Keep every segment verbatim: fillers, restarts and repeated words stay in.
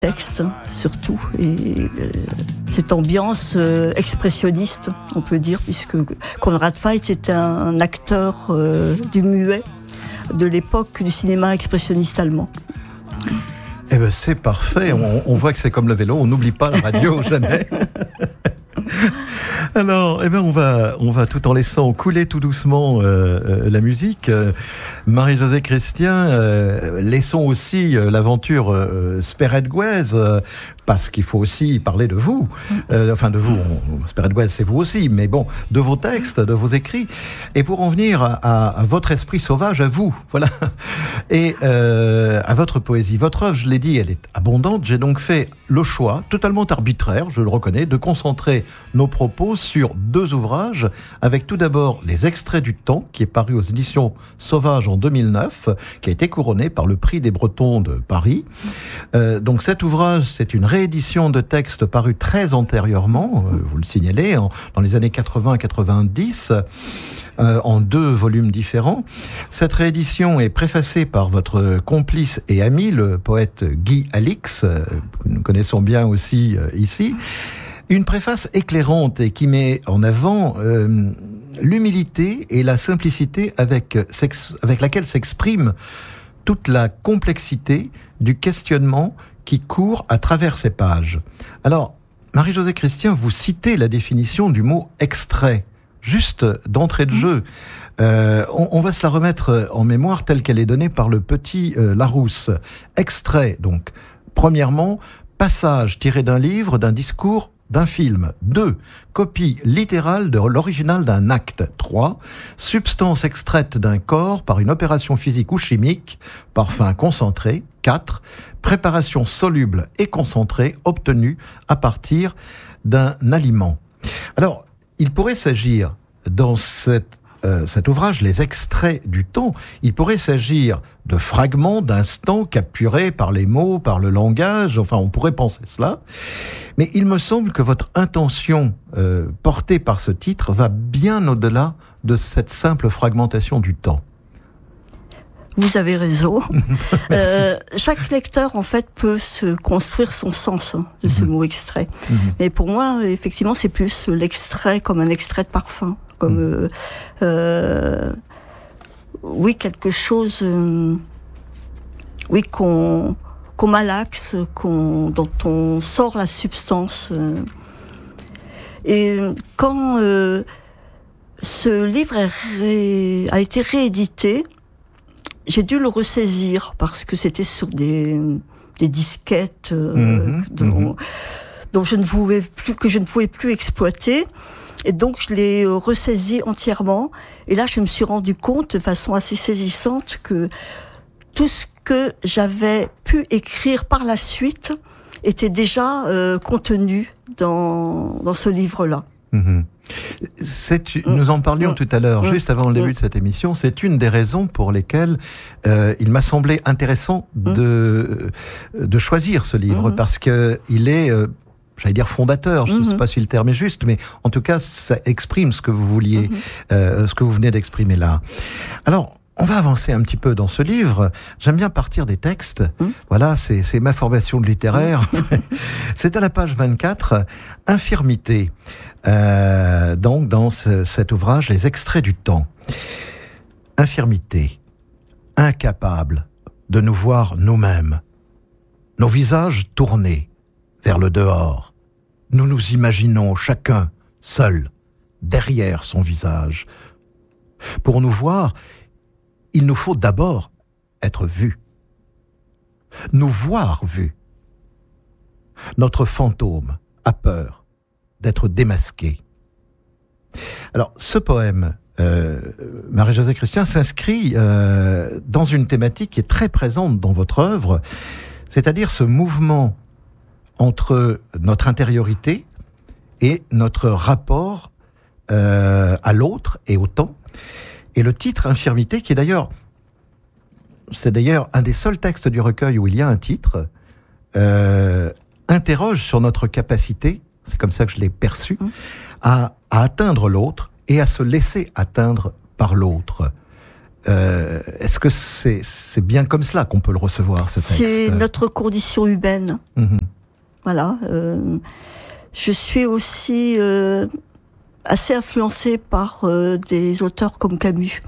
texte surtout, et euh, cette ambiance euh, expressionniste, on peut dire, puisque Conrad Veidt était un, un acteur euh, du muet de l'époque du cinéma expressionniste allemand. Eh ben c'est parfait, on, on voit que c'est comme le vélo, on n'oublie pas la radio jamais. Alors, eh ben on va, on va tout en laissant couler tout doucement euh, euh, la musique. Euh, Marie-Josée Christian, euh, laissons aussi euh, l'aventure euh, Speredguez, euh, parce qu'il faut aussi parler de vous. Euh, enfin, de vous, Speredguez, c'est vous aussi, mais bon, de vos textes, de vos écrits. Et pour en venir à, à, à votre esprit sauvage, à vous, voilà, et euh, à votre poésie. Votre œuvre, je l'ai dit, elle est abondante. J'ai donc fait le choix, totalement arbitraire, je le reconnais, de concentrer nos propos sur deux ouvrages, avec tout d'abord Les Extraits du Temps, qui est paru aux éditions Sauvage en deux mille neuf, qui a été couronné par le prix des Bretons de Paris. Euh, donc cet ouvrage, c'est une réédition de textes parus très antérieurement, euh, vous le signalez, en, dans les années quatre-vingts quatre-vingt-dix, euh, en deux volumes différents. Cette réédition est préfacée par votre complice et ami, le poète Guy Alix, euh, que nous connaissons bien aussi euh, ici. Une préface éclairante et qui met en avant euh, l'humilité et la simplicité avec, avec laquelle s'exprime toute la complexité du questionnement qui court à travers ces pages. Alors, Marie-Josée Christian, vous citez la définition du mot « extrait », juste d'entrée de jeu. Euh, on, on va se la remettre en mémoire telle qu'elle est donnée par le petit euh, Larousse. Extrait, donc, premièrement, passage tiré d'un livre, d'un discours, d'un film. deux. Copie littérale de l'original d'un acte. trois. Substance extraite d'un corps par une opération physique ou chimique, parfum concentré. quatre. Préparation soluble et concentrée obtenue à partir d'un aliment. Alors, il pourrait s'agir dans cette Euh, cet ouvrage, Les Extraits du Temps, il pourrait s'agir de fragments d'instants capturés par les mots, par le langage, enfin on pourrait penser cela, mais il me semble que votre intention euh, portée par ce titre va bien au-delà de cette simple fragmentation du temps. Vous avez raison. euh, chaque lecteur, en fait, peut se construire son sens hein, de ce mmh. mot extrait. Mmh. Mais pour moi, effectivement, c'est plus l'extrait comme un extrait de parfum. Comme, mmh. euh, euh, oui, quelque chose, euh, oui, qu'on, qu'on malaxe, qu'on, dont on sort la substance. Euh. Et quand euh, ce livre est ré, a été réédité, j'ai dû le ressaisir parce que c'était sur des, des disquettes euh, mmh, dont, mmh. dont je ne pouvais plus, que je ne pouvais plus exploiter. Et donc, je l'ai ressaisi entièrement. Et là, je me suis rendu compte de façon assez saisissante que tout ce que j'avais pu écrire par la suite était déjà euh, contenu dans, dans ce livre-là. Mmh. C'est, nous en parlions mmh. tout à l'heure, mmh. juste avant le début mmh. de cette émission. C'est une des raisons pour lesquelles euh, il m'a semblé intéressant mmh. de, de choisir ce livre, mmh. parce qu'il est... Euh, j'allais dire fondateur, je ne mmh. sais pas si le terme est juste, mais en tout cas, ça exprime ce que vous vouliez, mmh. euh, ce que vous venez d'exprimer là. Alors, on va avancer un petit peu dans ce livre. J'aime bien partir des textes. Mmh. Voilà, c'est, c'est ma formation de littéraire. Mmh. C'est à la page vingt-quatre, Infirmité. Euh, donc, dans ce, cet ouvrage, Les Extraits du Temps. Infirmité. Incapable de nous voir nous-mêmes. Nos visages tournés vers le dehors. Nous nous imaginons chacun seul, derrière son visage. Pour nous voir, il nous faut d'abord être vus. Nous voir vus. Notre fantôme a peur d'être démasqué. Alors, ce poème, euh, Marie-Josée Christian, s'inscrit euh, dans une thématique qui est très présente dans votre œuvre, c'est-à-dire ce mouvement entre notre intériorité et notre rapport euh, à l'autre et au temps. Et le titre Infirmité, qui est d'ailleurs, c'est d'ailleurs un des seuls textes du recueil où il y a un titre, euh, interroge sur notre capacité, c'est comme ça que je l'ai perçu, à, à atteindre l'autre et à se laisser atteindre par l'autre. Euh, est-ce que c'est, c'est bien comme cela qu'on peut le recevoir, ce texte ? C'est notre condition humaine. Mmh. Voilà. Euh, je suis aussi euh, assez influencée par euh, des auteurs comme Camus.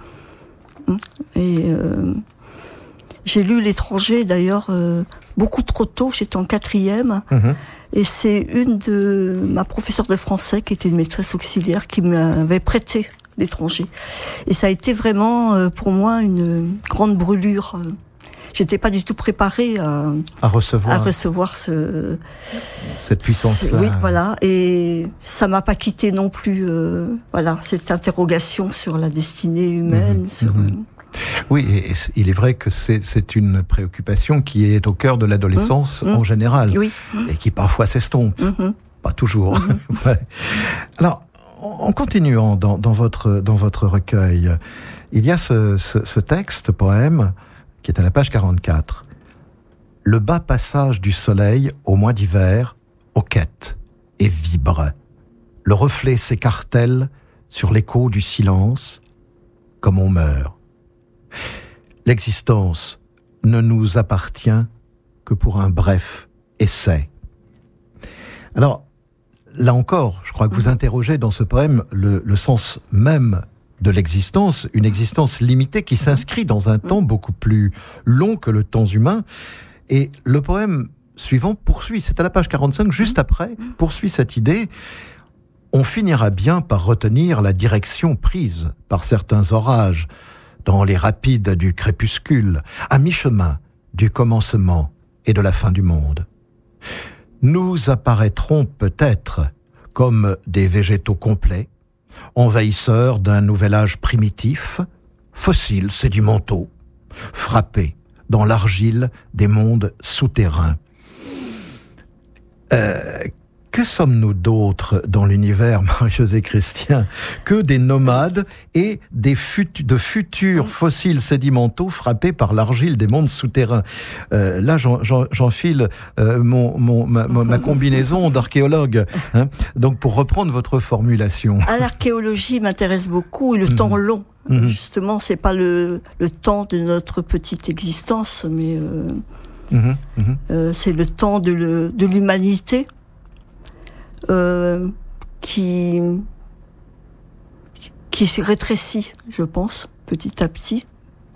Et euh, j'ai lu L'étranger, d'ailleurs, euh, beaucoup trop tôt. J'étais en quatrième. Mmh. Et c'est une de ma professeure de français, qui était une maîtresse auxiliaire, qui m'avait prêté L'étranger. Et ça a été vraiment, euh, pour moi, une grande brûlure. J'étais pas du tout préparée à, à recevoir, à recevoir ce, cette puissance-là. Ce, oui, voilà. Et ça m'a pas quitté non plus, euh, voilà, cette interrogation sur la destinée humaine. Mmh, sur, mmh. Oui, et il est vrai que c'est, c'est une préoccupation qui est au cœur de l'adolescence mmh, en général, oui, et qui parfois s'estompe. Mmh. Pas toujours. Mmh. Ouais. Alors, en continuant dans, dans, votre, dans votre recueil, il y a ce, ce, ce texte, poème, qui est à la page quarante-quatre. Le bas passage du soleil au mois d'hiver hoquette et vibre. Le reflet s'écartèle sur l'écho du silence, comme on meurt. L'existence ne nous appartient que pour un bref essai. Alors, là encore, je crois que vous interrogez dans ce poème le, le sens même de l'existence, une existence limitée qui s'inscrit dans un temps beaucoup plus long que le temps humain. Et le poème suivant poursuit, c'est à la page quarante-cinq, juste après, poursuit cette idée. On finira bien par retenir la direction prise par certains orages dans les rapides du crépuscule, à mi-chemin du commencement et de la fin du monde. Nous apparaîtrons peut-être comme des végétaux complets, envahisseurs d'un nouvel âge primitif, fossiles sédimentaux, frappés dans l'argile des mondes souterrains. Euh, que sommes-nous d'autres dans l'univers, Marie-Josée Christian, que des nomades et des fut- de futurs fossiles sédimentaux frappés par l'argile des mondes souterrains. Euh, là, j'en, j'en, j'enfile euh, mon, mon, ma, ma combinaison d'archéologue. Hein. Donc, pour reprendre votre formulation. À l'archéologie m'intéresse beaucoup, et le mmh. temps long. Mmh. Justement, c'est pas le, le temps de notre petite existence, mais euh, mmh. Mmh. Euh, c'est le temps de, le, de l'humanité. Euh, qui qui se rétrécit, je pense, petit à petit.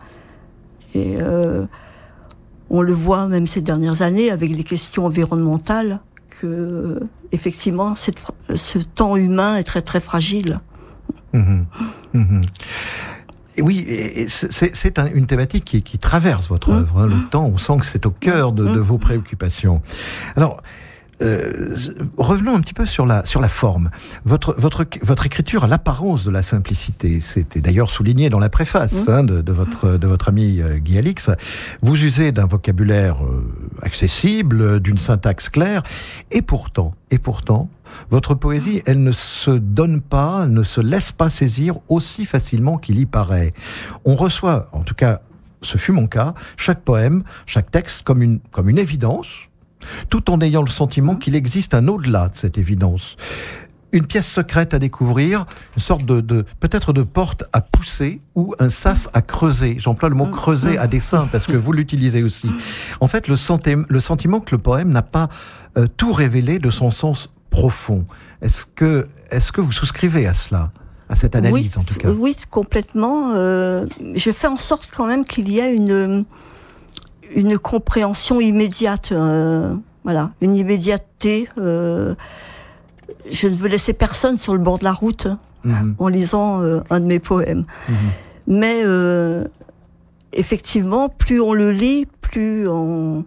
Et euh, on le voit même ces dernières années avec les questions environnementales, que effectivement, cette, ce temps humain est très très fragile. Mmh. Mmh. Et oui, et c'est, c'est un, une thématique qui, qui traverse votre mmh. œuvre. Hein, le temps, on sent que c'est au cœur de, mmh. de vos préoccupations. Alors, Euh, revenons un petit peu sur la sur la forme. Votre votre votre écriture a l'apparence de la simplicité. C'était d'ailleurs souligné dans la préface mmh. hein, de, de votre de votre ami euh, Guy Alix. Vous usez d'un vocabulaire euh, accessible, d'une syntaxe claire, et pourtant et pourtant votre poésie, elle ne se donne pas, ne se laisse pas saisir aussi facilement qu'il y paraît. On reçoit, en tout cas, ce fut mon cas, chaque poème, chaque texte comme une comme une évidence, tout en ayant le sentiment qu'il existe un au-delà de cette évidence. Une pièce secrète à découvrir, une sorte de, de peut-être de porte à pousser ou un sas à creuser. J'emploie le mot creuser à dessein parce que vous l'utilisez aussi. En fait, le, senti- le sentiment que le poème n'a pas euh, tout révélé de son sens profond. Est-ce que, est-ce que vous souscrivez à cela ? À cette analyse, oui, en tout cas. Oui, complètement. Euh, je fais en sorte quand même qu'il y ait une... une compréhension immédiate, euh, voilà, une immédiateté. Euh, je ne veux laisser personne sur le bord de la route mmh. en lisant euh, un de mes poèmes. Mmh. Mais euh, effectivement, plus on le lit, plus on,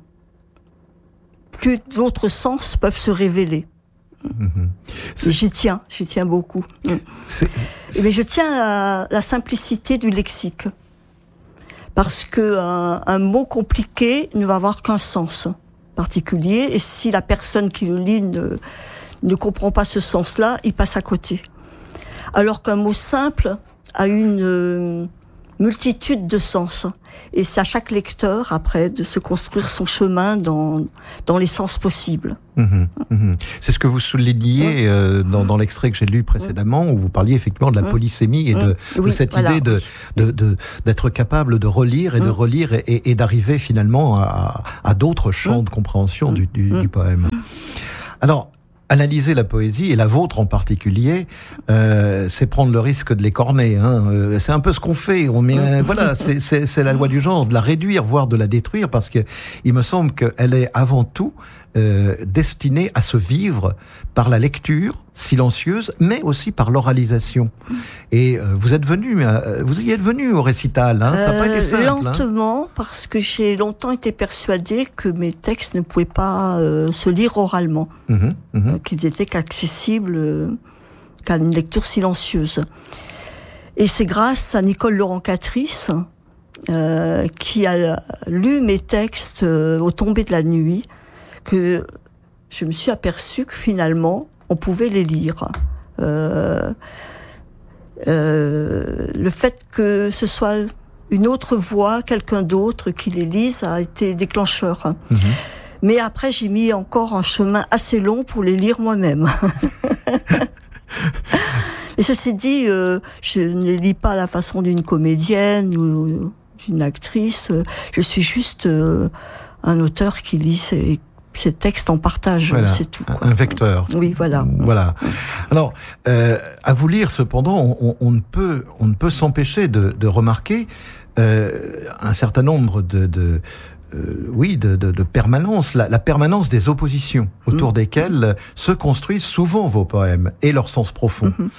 plus d'autres sens peuvent se révéler. Mmh. J'y tiens, j'y tiens beaucoup. C'est, c'est... Mais je tiens à la simplicité du lexique. Parce que un, un mot compliqué ne va avoir qu'un sens particulier, et si la personne qui le lit ne, ne comprend pas ce sens-là, il passe à côté. Alors qu'un mot simple a une, multitude de sens. Et c'est à chaque lecteur, après, de se construire son chemin dans, dans les sens possibles. Mmh, mmh. C'est ce que vous souligniez euh, dans, dans l'extrait que j'ai lu précédemment, où vous parliez effectivement de la polysémie et de, oui, de cette voilà. idée de, de, de, d'être capable de relire et de relire et, et, et d'arriver finalement à, à d'autres champs de compréhension du, du, du poème. Alors, analyser la poésie, et la vôtre en particulier, euh, c'est prendre le risque de l'écorner. Hein. Euh, c'est un peu ce qu'on fait. On met, euh, voilà, c'est, c'est, c'est la loi du genre, de la réduire, voire de la détruire, parce que il me semble qu'elle est avant tout euh, destinée à se vivre par la lecture silencieuse, mais aussi par l'oralisation. Et euh, vous êtes venu, euh, vous y êtes venu au récital. Hein. Ça n'a pas été simple. Lentement, hein. Parce que j'ai longtemps été persuadée que mes textes ne pouvaient pas euh, se lire oralement, mmh, mmh. qu'ils étaient qu'accessibles euh, qu'à une lecture silencieuse. Et c'est grâce à Nicole Laurent-Catrice, euh, qui a lu mes textes euh, au tomber de la nuit, que je me suis aperçue que finalement, on pouvait les lire. Euh, euh, le fait que ce soit une autre voix, quelqu'un d'autre qui les lise, a été déclencheur. Mmh. Mais après, j'ai mis encore un chemin assez long pour les lire moi-même. Et ceci dit, euh, je ne les lis pas à la façon d'une comédienne ou d'une actrice. Je suis juste euh, un auteur qui lit ses ces textes en partage, voilà, c'est tout. Quoi. Un vecteur. Oui, voilà. Voilà. Alors, euh, à vous lire, cependant, on, on ne peut, on ne peut s'empêcher de, de remarquer euh, un certain nombre de, de euh, oui, de, de, de permanence, la, la permanence des oppositions autour mmh. desquelles se construisent souvent vos poèmes et leur sens profond. Mmh.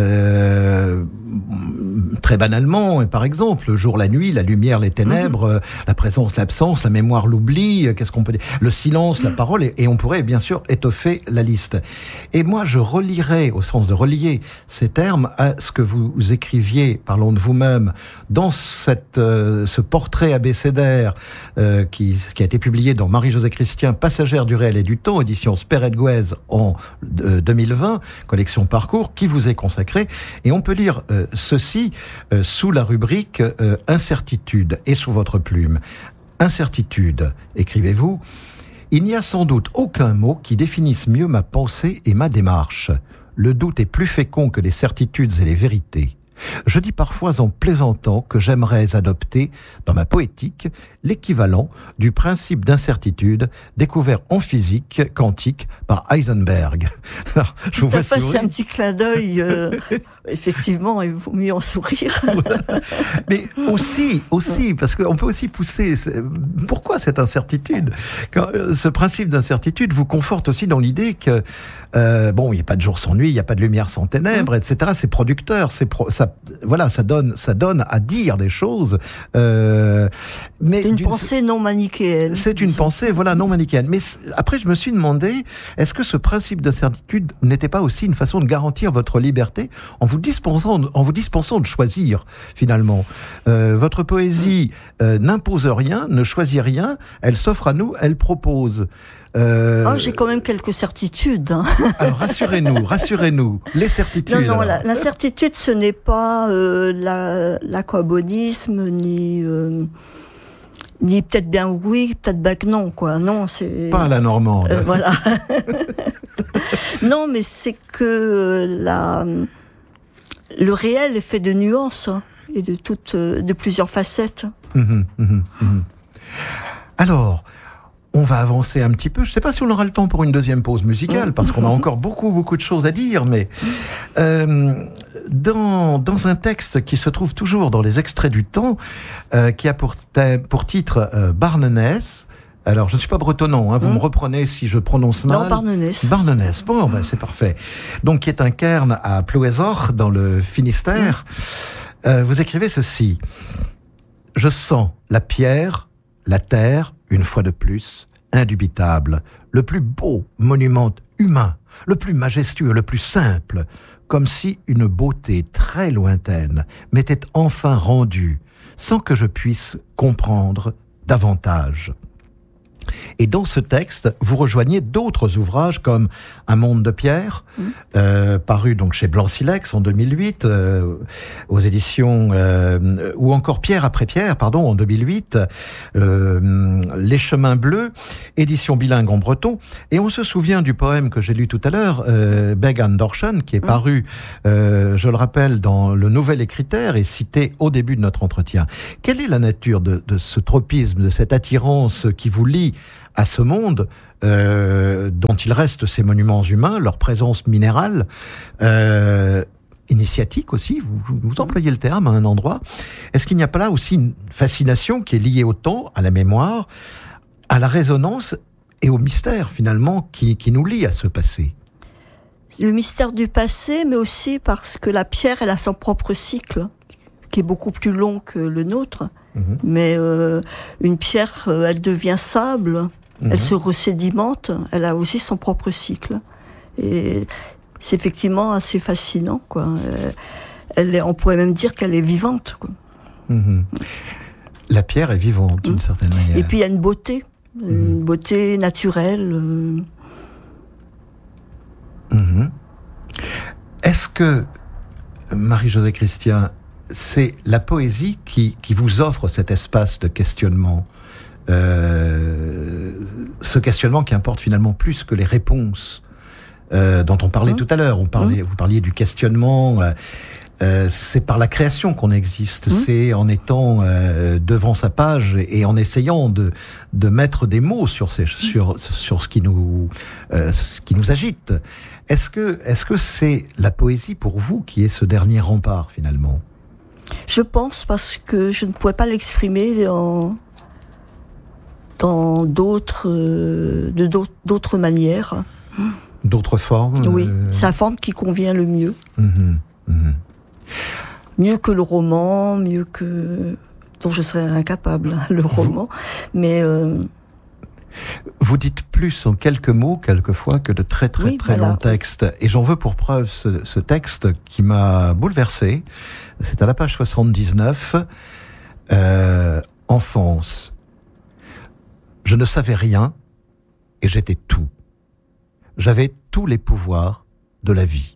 Euh, très banalement, par exemple, le jour, la nuit, la lumière, les ténèbres, mmh. la présence, l'absence, la mémoire, l'oubli, qu'est-ce qu'on peut dire, le silence, mmh. la parole, et, et on pourrait bien sûr étoffer la liste. Et moi, je relierais, au sens de relier ces termes, à ce que vous écriviez, parlons de vous-même, dans cette, euh, ce portrait abécédaire euh, Qui, qui a été publié dans Marie-Josée Christian, Passagère du réel et du temps, édition Spered-Guez en euh, deux mille vingt, collection Parcours, qui vous est consacrée. Et on peut lire euh, ceci euh, sous la rubrique euh, Incertitude et sous votre plume. Incertitude, écrivez-vous, il n'y a sans doute aucun mot qui définisse mieux ma pensée et ma démarche. Le doute est plus fécond que les certitudes et les vérités. Je dis parfois en plaisantant que j'aimerais adopter, dans ma poétique, l'équivalent du principe d'incertitude découvert en physique quantique par Heisenberg. Alors, je vous vois sourire. C'est un petit clin d'œil, euh, effectivement, il vaut mieux en sourire. Mais aussi, aussi, parce qu'on peut aussi pousser. Pourquoi cette incertitude ? Quand, ce principe d'incertitude vous conforte aussi dans l'idée que, euh, bon, il n'y a pas de jour sans nuit, il n'y a pas de lumière sans ténèbres, mmh. et cetera. C'est producteur, c'est pro, ça, voilà, ça donne, ça donne à dire des choses. Euh, mais une pensée non manichéenne. C'est une pensée, voilà, non manichéenne. Mais après, je me suis demandé, est-ce que ce principe d'incertitude n'était pas aussi une façon de garantir votre liberté en vous dispensant, en vous dispensant de choisir, finalement. Euh, votre poésie euh, n'impose rien, ne choisit rien, elle s'offre à nous, elle propose. Euh... Oh, j'ai quand même quelques certitudes. Hein. Alors rassurez-nous, rassurez-nous, les certitudes. Non, non, la, l'incertitude, ce n'est pas euh, la, l'aquabonisme, ni, euh, ni peut-être bien oui, peut-être bien que non, quoi. Non, c'est pas à la normande. Euh, voilà. Non, mais c'est que la, le réel est fait de nuances hein, et de toutes, de plusieurs facettes. Mmh, mmh, mmh. Alors. On va avancer un petit peu. Je ne sais pas si on aura le temps pour une deuxième pause musicale, parce qu'on a encore beaucoup, beaucoup de choses à dire, mais euh, dans, dans un texte qui se trouve toujours dans les extraits du temps, euh, qui a pour, pour titre euh, Barnenès. Alors, je ne suis pas bretonnant, hein, vous mmh. me reprenez si je prononce mal. Non, Barnenès. Barnenès, bon, ben, c'est parfait. Donc, qui est un cairn à Plouézor, dans le Finistère. Mmh. Euh, vous écrivez ceci. Je sens la pierre, la terre, une fois de plus, indubitable, le plus beau monument humain, le plus majestueux, le plus simple, comme si une beauté très lointaine m'était enfin rendue, sans que je puisse comprendre davantage. Et dans ce texte, vous rejoignez d'autres ouvrages comme Un monde de pierre, mmh. euh, paru donc chez Blanc-Silex en deux mille huit, euh, aux éditions, euh, ou encore Pierre après Pierre, pardon, en deux mille huit, euh, Les chemins bleus, édition bilingue en breton. Et on se souvient du poème que j'ai lu tout à l'heure, euh, Beg an Dorschen, qui est paru, euh, je le rappelle, dans le Nouvel Écritaire et cité au début de notre entretien. Quelle est la nature de, de ce tropisme, de cette attirance qui vous lie à ce monde euh, dont il reste ces monuments humains, leur présence minérale, euh, initiatique aussi, vous, vous employez le terme à un endroit. Est-ce qu'il n'y a pas là aussi une fascination qui est liée au temps, à la mémoire, à la résonance et au mystère finalement qui, qui nous lie à ce passé ? Le mystère du passé, mais aussi parce que la pierre, elle a son propre cycle, qui est beaucoup plus long que le nôtre. Mmh. Mais euh, une pierre, euh, elle devient sable, mmh. elle se resédimente, elle a aussi son propre cycle. Et c'est effectivement assez fascinant, quoi. Euh, elle est, on pourrait même dire qu'elle est vivante, quoi. Mmh. La pierre est vivante, d'une mmh. certaine manière. Et puis il y a une beauté, mmh. une beauté naturelle. Euh... Mmh. Est-ce que, Marie-Josée Christian, c'est la poésie qui, qui vous offre cet espace de questionnement, euh, ce questionnement qui importe finalement plus que les réponses euh, dont on parlait mmh. tout à l'heure. On parlait, mmh. Vous parliez du questionnement, euh, euh, c'est par la création qu'on existe, mmh. c'est en étant euh, devant sa page et en essayant de, de mettre des mots sur, ces, sur, sur ce, qui nous, euh, ce qui nous agite. Est-ce que, est-ce que c'est la poésie pour vous qui est ce dernier rempart finalement ? Je pense parce que je ne pouvais pas l'exprimer dans, dans d'autres, euh, de d'autres, d'autres manières. D'autres formes ? Oui, euh... c'est la forme qui convient le mieux. Mmh, mmh. Mieux que le roman, mieux que... dont je serais incapable, le roman. Vous... Mais... Euh... Vous dites plus en quelques mots, quelquefois, que de très très oui, très voilà. longs textes. Et j'en veux pour preuve ce, ce texte qui m'a bouleversé. C'est à la page soixante-dix-neuf. Euh, enfance. Je ne savais rien et j'étais tout. J'avais tous les pouvoirs de la vie.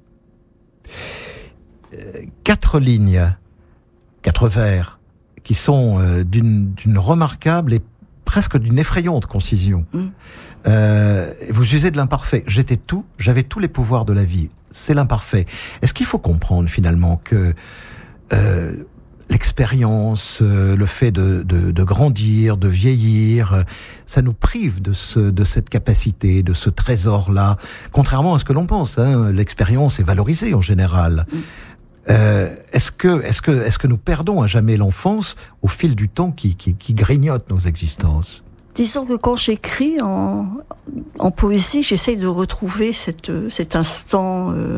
Euh, quatre lignes, quatre vers, qui sont euh, d'une, d'une remarquable et presque d'une effrayante concision. Mmh. Euh, vous usez de l'imparfait. J'étais tout, j'avais tous les pouvoirs de la vie. C'est l'imparfait. Est-ce qu'il faut comprendre finalement que euh, l'expérience, euh, le fait de, de, de grandir, de vieillir, euh, ça nous prive de, ce, de cette capacité, de ce trésor-là, contrairement à ce que l'on pense. Hein, l'expérience est valorisée en général. Mmh. Euh, est-ce que, est-ce que, est-ce que nous perdons à jamais l'enfance au fil du temps qui, qui, qui grignote nos existences ? Disons que quand j'écris en, en poésie, j'essaye de retrouver cette, cet instant, euh,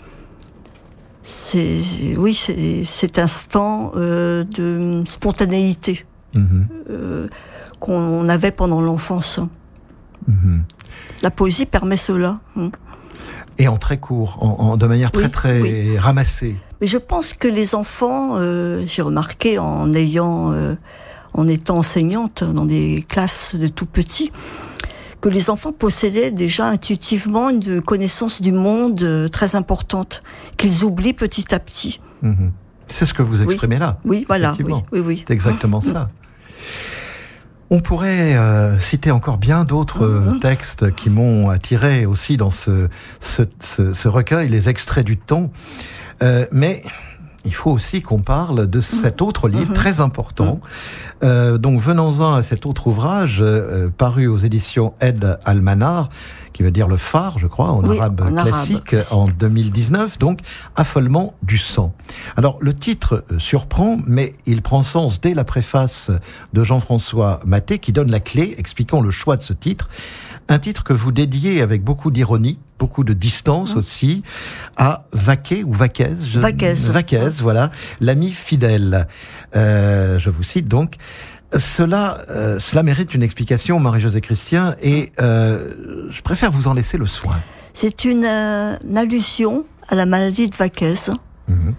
c'est, oui, c'est, cet instant euh, de spontanéité mmh. euh, qu'on avait pendant l'enfance. Mmh. La poésie permet cela. Mmh. Et en très court, en, en, de manière très oui, très oui. ramassée. Mais je pense que les enfants, euh, j'ai remarqué en ayant, euh, en étant enseignante dans des classes de tout petits, que les enfants possédaient déjà intuitivement une connaissance du monde euh, très importante, qu'ils oublient petit à petit. Mmh. C'est ce que vous exprimez oui. là. Oui, voilà. Oui, oui, oui. C'est exactement mmh. ça. On pourrait euh, citer encore bien d'autres mmh. euh, textes qui m'ont attiré aussi dans ce, ce, ce, ce recueil, les extraits du temps. Euh, mais il faut aussi qu'on parle de cet autre livre mmh. très important. Mmh. Euh, donc venons-en à cet autre ouvrage euh, paru aux éditions Aide Almanar, qui veut dire le phare, je crois, en, oui, arabe, en classique, arabe classique, en deux mille dix-neuf, donc Affolement du sang. Alors le titre euh, surprend, mais il prend sens dès la préface de Jean-François Maté, qui donne la clé, expliquant le choix de ce titre. Un titre que vous dédiez avec beaucoup d'ironie, beaucoup de distance mmh. aussi, à Vaquet ou Vaquez, je... Vaquez, Vaquez, mmh. voilà, l'ami fidèle. Euh, je vous cite donc. Cela, euh, cela mérite une explication, Marie-Josée Christian, et euh, je préfère vous en laisser le soin. C'est une, euh, une allusion à la maladie de Vaquez, mmh.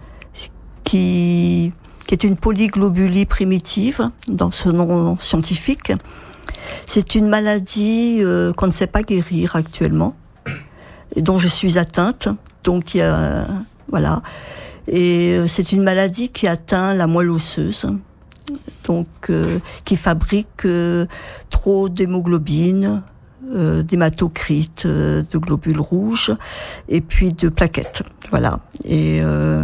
qui, qui est une polyglobulie primitive, dans ce nom scientifique, C'est une maladie euh, qu'on ne sait pas guérir actuellement, et dont je suis atteinte. Donc il y a, voilà. Et euh, c'est une maladie qui atteint la moelle osseuse, donc euh, qui fabrique euh, trop d'hémoglobine, euh, d'hématocrites, euh, de globules rouges, et puis de plaquettes. Voilà. Et euh,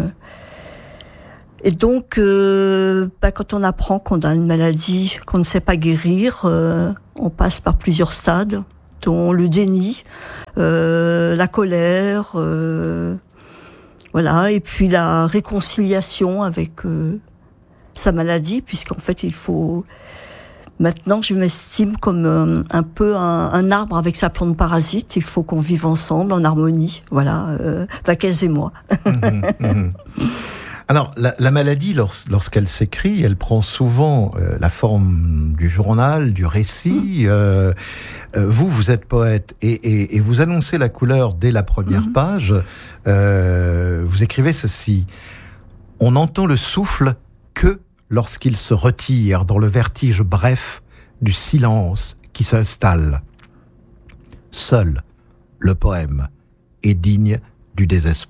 Et donc, euh, bah, quand on apprend qu'on a une maladie qu'on ne sait pas guérir, euh, on passe par plusieurs stades, dont le déni, euh, la colère, euh, voilà, et puis la réconciliation avec euh, sa maladie, puisqu'en fait, il faut... Maintenant, je m'estime comme euh, un peu un, un arbre avec sa plante parasite. Il faut qu'on vive ensemble, en harmonie. Voilà, euh, Vaquez et moi. Mmh, mmh. Alors, la, la maladie, lors, lorsqu'elle s'écrit, elle prend souvent euh, la forme du journal, du récit. Mmh. Euh, euh, vous, vous êtes poète et, et, et vous annoncez la couleur dès la première mmh. page. Euh, vous écrivez ceci. « On n'entend le souffle que lorsqu'il se retire dans le vertige bref du silence qui s'installe. Seul le poème est digne du désespoir. »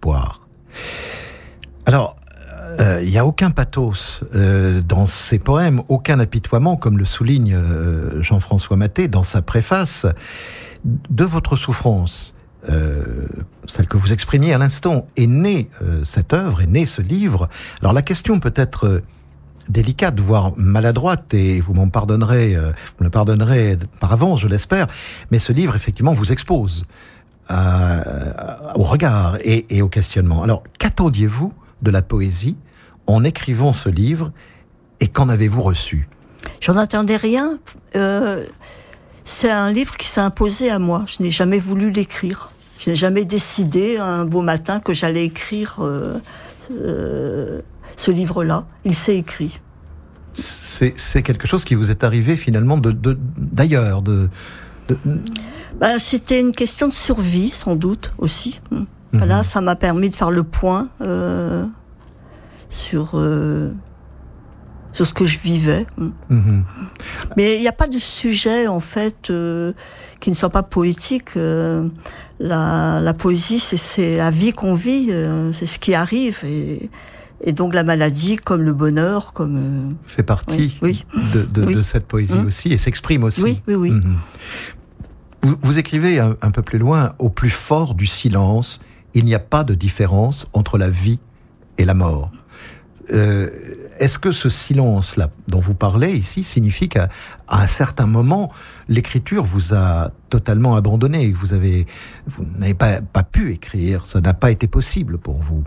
Alors, il euh, n'y a aucun pathos euh, dans ces poèmes, aucun apitoiement, comme le souligne euh, Jean-François Maté dans sa préface. De votre souffrance, euh, celle que vous exprimiez à l'instant, est née euh, cette œuvre, est née ce livre. Alors la question peut être euh, délicate, voire maladroite, et vous m'en pardonnerez, euh, vous me pardonnerez par avance, je l'espère, mais ce livre, effectivement, vous expose à, à, au regard et, et au questionnement. Alors, qu'attendiez-vous de la poésie en écrivant ce livre, et qu'en avez-vous reçu ? J'en attendais rien. Euh, c'est un livre qui s'est imposé à moi. Je n'ai jamais voulu l'écrire. Je n'ai jamais décidé un beau matin que j'allais écrire euh, euh, ce livre-là. Il s'est écrit. C'est, c'est quelque chose qui vous est arrivé finalement de, de, d'ailleurs de, de... Ben, c'était une question de survie, sans doute, aussi. Voilà, mmh. Ça m'a permis de faire le point euh, sur, euh, sur ce que je vivais. Mmh. Mais il n'y a pas de sujet, en fait, euh, qui ne soit pas poétique. Euh, la, la poésie, c'est, c'est la vie qu'on vit, euh, c'est ce qui arrive. Et, et donc la maladie, comme le bonheur, comme... Euh, fait partie oui, oui. De, de, oui. de cette poésie mmh. aussi, et s'exprime aussi. Oui, oui, oui. Mmh. Vous, vous écrivez un, un peu plus loin, « Au plus fort du silence, il n'y a pas de différence entre la vie et la mort. » Euh, est-ce que ce silence-là dont vous parlez ici signifie qu'à à un certain moment, l'écriture vous a totalement abandonné, vous, avez, vous n'avez pas, pas pu écrire, ça n'a pas été possible pour vous?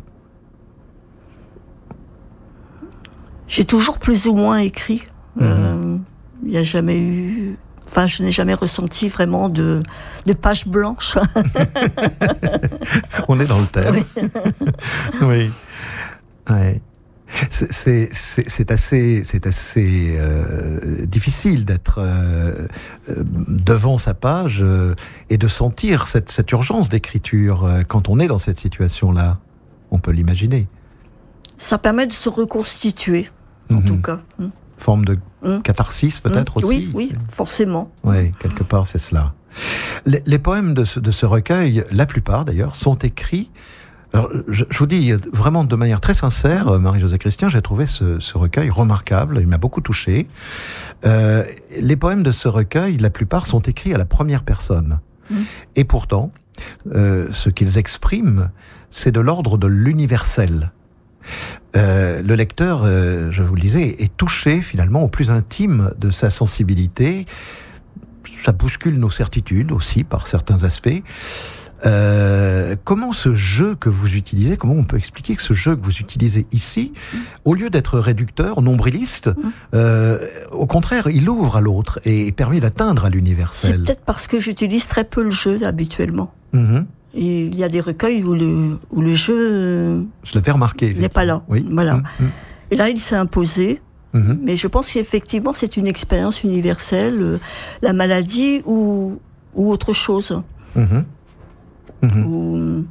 J'ai toujours plus ou moins écrit. Il mmh. n'y euh, a jamais eu... Enfin, je n'ai jamais ressenti vraiment de, de page blanche. On est dans le thème. Oui. oui. Ouais. C'est, c'est, c'est, c'est assez, c'est assez euh, difficile d'être euh, devant sa page euh, et de sentir cette, cette urgence d'écriture euh, quand on est dans cette situation-là. On peut l'imaginer. Ça permet de se reconstituer, en mmh. tout cas. Mmh. Forme de mmh. catharsis peut-être mmh. aussi. Oui, oui, forcément. Oui, quelque part c'est cela. Les, les poèmes de ce, de ce recueil, la plupart d'ailleurs, sont écrits. Alors, je, je vous dis vraiment de manière très sincère, Marie-Josée Christian, j'ai trouvé ce, ce recueil remarquable, il m'a beaucoup touché. Euh, les poèmes de ce recueil, la plupart sont écrits à la première personne. Mmh. Et pourtant, euh, ce qu'ils expriment, c'est de l'ordre de l'universel. Euh, le lecteur, euh, je vous le disais, est touché finalement au plus intime de sa sensibilité. Ça bouscule nos certitudes aussi par certains aspects. Euh, comment ce jeu que vous utilisez, comment on peut expliquer que ce jeu que vous utilisez ici, mmh. au lieu d'être réducteur, nombriliste, mmh. euh, au contraire, il ouvre à l'autre et permet d'atteindre à l'universel? C'est peut-être parce que j'utilise très peu le jeu habituellement. Mmh. Et il y a des recueils où le, où le jeu... Je l'avais remarqué. N'est pas là. Oui. Voilà. Mmh. Et là, il s'est imposé. Mmh. Mais je pense qu'effectivement, c'est une expérience universelle, euh, la maladie ou, ou autre chose. Mmh. Mmh. Ou,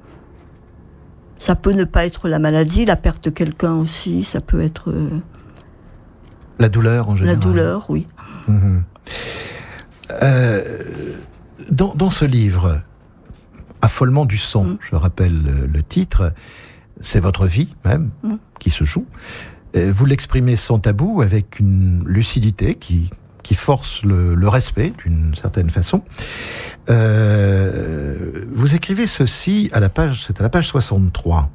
ça peut ne pas être la maladie, la perte de quelqu'un aussi, ça peut être... Euh, la douleur en général. La douleur, oui. Mmh. euh, dans, dans ce livre, Affolement du son, mmh. je rappelle le, le titre, c'est votre vie même mmh. qui se joue. Vous l'exprimez sans tabou, avec une lucidité qui, qui force le, le respect d'une certaine façon. Euh, vous écrivez ceci à la page, c'est à la page soixante-trois.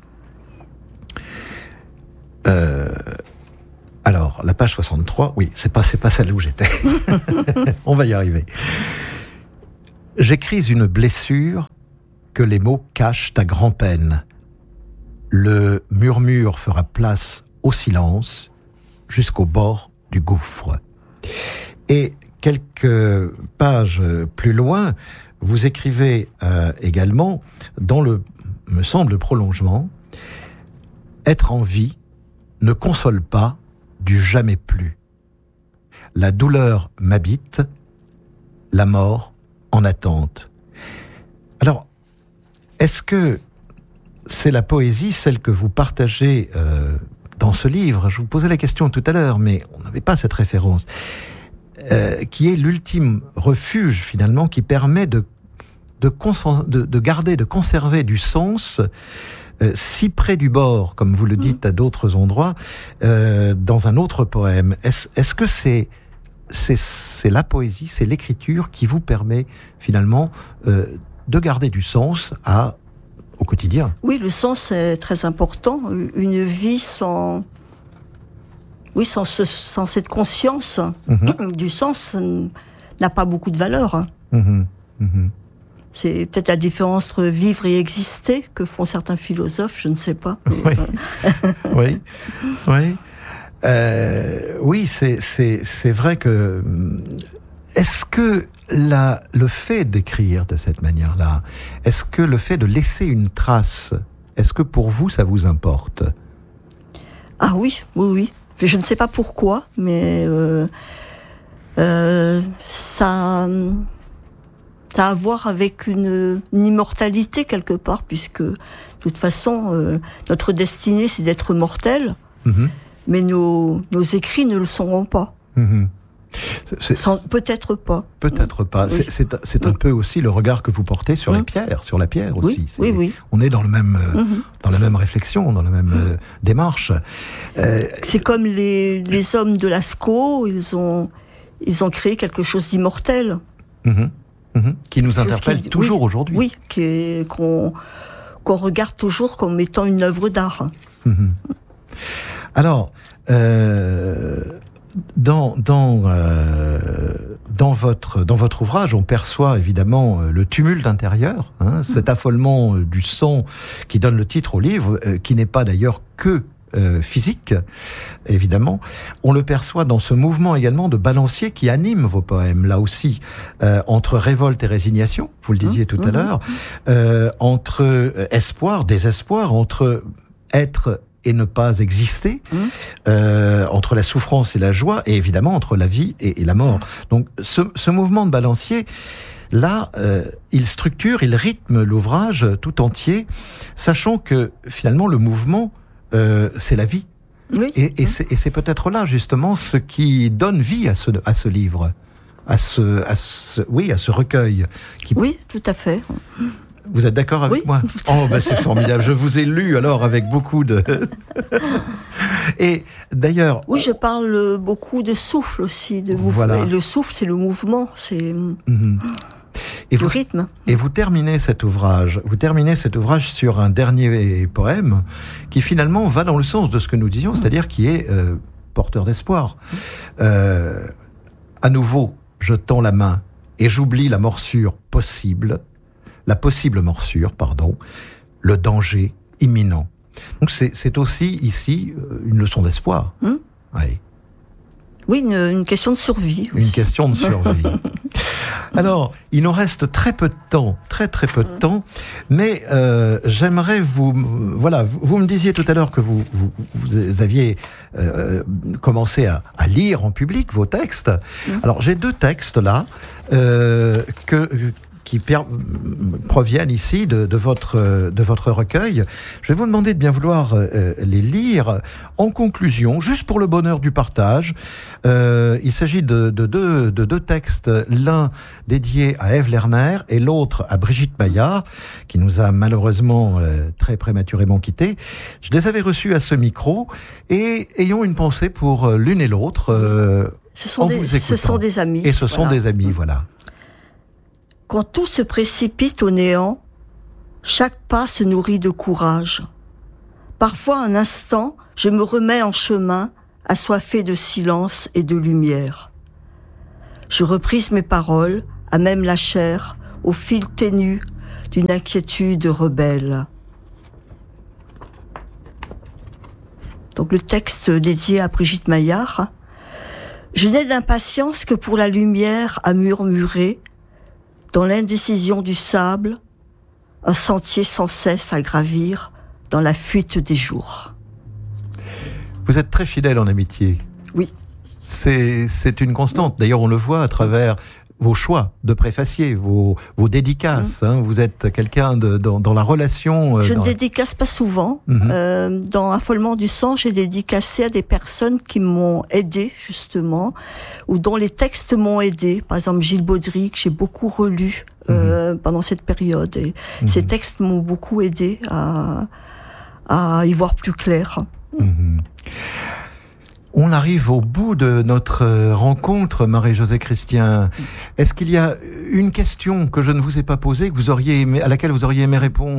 Euh, alors, la page soixante-trois, oui, c'est pas, c'est pas celle où j'étais. On va y arriver. J'écris une blessure que les mots cachent à grand-peine. Le murmure fera place au silence jusqu'au bord du gouffre. Et quelques pages plus loin, vous écrivez euh, également, dans le, me semble, le prolongement, « Être en vie ne console pas du jamais plus. La douleur m'habite, la mort en attente. » Alors, est-ce que c'est la poésie, celle que vous partagez euh, dans ce livre? Je vous posais la question tout à l'heure, mais on n'avait pas cette référence. Euh, qui est l'ultime refuge, finalement, qui permet de, de, consen- de, de garder, de conserver du sens euh, si près du bord, comme vous le dites à d'autres endroits, euh, dans un autre poème. Est-ce, est-ce que c'est, c'est, c'est la poésie, c'est l'écriture qui vous permet, finalement, euh, de garder du sens à, au quotidien? Oui, le sens est très important. Une vie sans... Oui, sans, ce, sans cette conscience mmh. du sens n'a pas beaucoup de valeur. Mmh. Mmh. C'est peut-être la différence entre vivre et exister que font certains philosophes, je ne sais pas. Oui, oui, oui. Euh, oui, c'est, c'est, c'est vrai que... Est-ce que la, le fait d'écrire de cette manière-là, est-ce que le fait de laisser une trace, est-ce que pour vous, ça vous importe? Ah oui, oui, oui. Je ne sais pas pourquoi, mais euh, euh, ça, ça a à voir avec une, une immortalité quelque part, puisque de toute façon, euh, notre destinée, c'est d'être mortel, mmh. mais nos, nos écrits ne le seront pas. Mmh. C'est, Sans, peut-être pas. Peut-être pas. Oui. C'est, c'est, c'est un oui. peu aussi le regard que vous portez sur mmh. les pierres, sur la pierre aussi. Oui, c'est, oui, oui. On est dans le même, mmh. dans la même réflexion, dans la même mmh. euh, démarche. Euh, c'est comme les, les hommes de Lascaux, ils ont, ils ont créé quelque chose d'immortel. Mmh. Mmh. Qui nous interpelle qui, toujours oui, aujourd'hui. Oui, qui est, qu'on, qu'on regarde toujours comme étant une œuvre d'art. Mmh. Alors, euh, Dans, dans, euh, dans, votre, dans votre ouvrage, on perçoit évidemment le tumulte intérieur, hein, cet affolement du son qui donne le titre au livre, euh, qui n'est pas d'ailleurs que euh, physique, évidemment. On le perçoit dans ce mouvement également de balancier qui anime vos poèmes, là aussi, euh, entre révolte et résignation, vous le disiez tout à l'heure, euh, entre espoir, désespoir, entre être et ne pas exister, mmh. euh, entre la souffrance et la joie, et évidemment entre la vie et, et la mort. Donc ce, ce mouvement de balancier, là, euh, il structure, il rythme l'ouvrage tout entier, sachant que finalement le mouvement, euh, c'est la vie. Oui. Et, et, c'est, et c'est peut-être là justement ce qui donne vie à ce, à ce livre, à ce, à ce, oui, à ce recueil. Qui... Oui, tout à fait. Vous êtes d'accord avec oui. moi? Oh, bah c'est formidable. Je vous ai lu alors avec beaucoup de... Et d'ailleurs... Oui, je parle beaucoup de souffle aussi. De mouvement. Voilà. Et le souffle, c'est le mouvement, c'est mm-hmm. et le vous, rythme. Et vous terminez cet ouvrage, vous terminez cet ouvrage sur un dernier poème qui finalement va dans le sens de ce que nous disions, mm. c'est-à-dire qui est euh, porteur d'espoir. Mm. Euh, à nouveau, je tends la main et j'oublie la morsure possible... la possible morsure, pardon, le danger imminent. Donc c'est, c'est aussi ici une leçon d'espoir. Mmh. Oui, oui une, une question de survie. Une question de survie. Alors, il nous reste très peu de temps, très très peu de mmh. temps, mais euh, j'aimerais vous... Voilà, vous, vous me disiez tout à l'heure que vous, vous, vous aviez euh, commencé à, à lire en public vos textes. Mmh. Alors, j'ai deux textes là, euh, que... qui per- proviennent ici de, de, votre, de votre recueil. Je vais vous demander de bien vouloir euh, les lire. En conclusion, juste pour le bonheur du partage, euh, il s'agit de, de, de, de deux textes, l'un dédié à Ève Lerner et l'autre à Brigitte Maillard, qui nous a malheureusement euh, très prématurément quittés. Je les avais reçus à ce micro et ayons une pensée pour l'une et l'autre. Euh, ce, sont des, ce sont des amis. Et ce sont voilà. des amis, voilà. Quand tout se précipite au néant, chaque pas se nourrit de courage. Parfois, un instant, je me remets en chemin, assoiffé de silence et de lumière. Je reprise mes paroles, à même la chair, au fil ténu d'une inquiétude rebelle. Donc le texte dédié à Brigitte Maillard. Je n'ai d'impatience que pour la lumière à murmurer, dans l'indécision du sable, un sentier sans cesse à gravir dans la fuite des jours. Vous êtes très fidèle en amitié. Oui. C'est, c'est une constante. D'ailleurs, on le voit à travers vos choix de préfacier, vos, vos dédicaces. Mmh. Hein. Vous êtes quelqu'un de, dans, dans la relation... Euh, je dans ne la... dédicace pas souvent. Mmh. Euh, dans Affolement du sang, j'ai dédicacé à des personnes qui m'ont aidé, justement, ou dont les textes m'ont aidé. Par exemple, Gilles Baudry, que j'ai beaucoup relu euh, mmh. pendant cette période. Et mmh. ces textes m'ont beaucoup aidé à, à y voir plus clair. Mmh. On arrive au bout de notre rencontre, Marie-Josée Christian. Est-ce qu'il y a une question que je ne vous ai pas posée, que vous auriez aimé, à laquelle vous auriez aimé répondre ?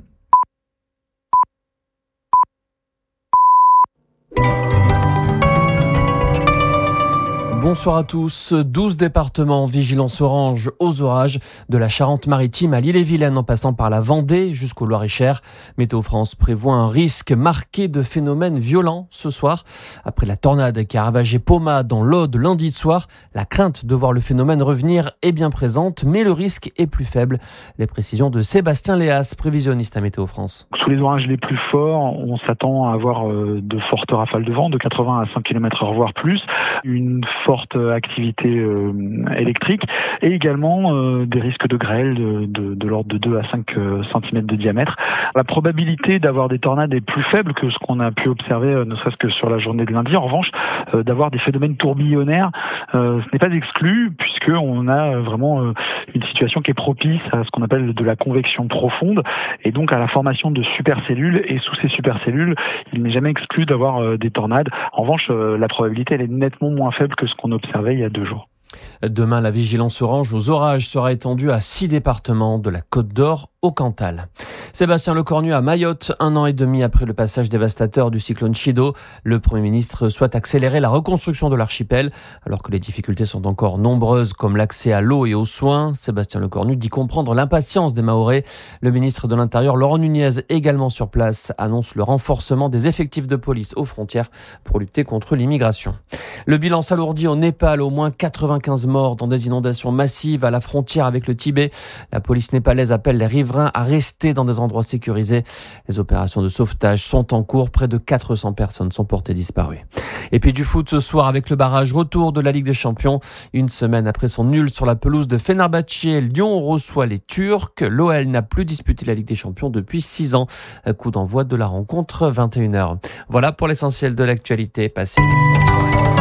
Bonsoir à tous. douze départements vigilance orange aux orages, de la Charente-Maritime à l'Ille-et-Vilaine en passant par la Vendée jusqu'au Loir-et-Cher. Météo France prévoit un risque marqué de phénomènes violents ce soir. Après la tornade qui a ravagé Poma dans l'Aude lundi soir, la crainte de voir le phénomène revenir est bien présente, mais le risque est plus faible. Les précisions de Sébastien Léas, prévisionniste à Météo France. Sous les orages les plus forts, on s'attend à avoir de fortes rafales de vent, de quatre-vingts à cent kilomètres heure, voire plus. Une forte activité euh, électrique et également euh, des risques de grêle de, de, de l'ordre de deux à cinq centimètres de diamètre. La probabilité d'avoir des tornades est plus faible que ce qu'on a pu observer, euh, ne serait-ce que sur la journée de lundi. En revanche, euh, d'avoir des phénomènes tourbillonnaires, euh, ce n'est pas exclu puisqu'on a vraiment euh, une situation qui est propice à ce qu'on appelle de la convection profonde et donc à la formation de supercellules. Et sous ces supercellules, il n'est jamais exclu d'avoir euh, des tornades. En revanche, euh, la probabilité elle est nettement moins faible que ce qu'on observait il y a deux jours. Demain, la vigilance orange aux orages sera étendue à six départements de la Côte d'Or au Cantal. Sébastien Lecornu à Mayotte, un an et demi après le passage dévastateur du cyclone Chido. Le Premier ministre souhaite accélérer la reconstruction de l'archipel, alors que les difficultés sont encore nombreuses, comme l'accès à l'eau et aux soins. Sébastien Lecornu dit comprendre l'impatience des Mahorais. Le ministre de l'Intérieur, Laurent Nunez, également sur place, annonce le renforcement des effectifs de police aux frontières pour lutter contre l'immigration. Le bilan s'alourdit au Népal, au moins quatre-vingt-quinze morts dans des inondations massives à la frontière avec le Tibet. La police népalaise appelle les riverains à rester dans des endroits sécurisés. Les opérations de sauvetage sont en cours. Près de quatre cents personnes sont portées disparues. Et puis du foot ce soir avec le barrage retour de la Ligue des Champions. Une semaine après son nul sur la pelouse de Fenerbahçe, Lyon reçoit les Turcs. L'O L n'a plus disputé la Ligue des Champions depuis six ans. Coup d'envoi de la rencontre vingt et une heures. Voilà pour l'essentiel de l'actualité. Passez une excellente soirée.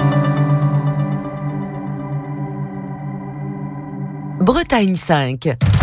Bretagne cinq.